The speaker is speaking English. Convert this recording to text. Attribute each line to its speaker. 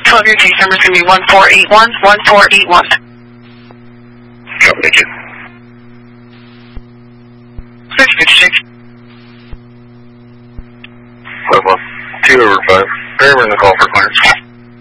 Speaker 1: 12, your case number is going to be 1481, 1481.
Speaker 2: Copy, thank you.
Speaker 1: 656.
Speaker 2: 2 over 5.